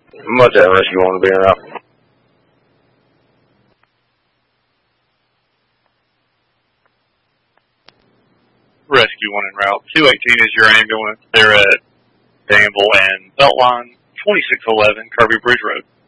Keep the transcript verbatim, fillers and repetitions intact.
Much that rescue want to be around. Rescue one en route. two eighteen is your ambulance. They're at Danville and Beltline, twenty-six eleven Kirby Bridge Road.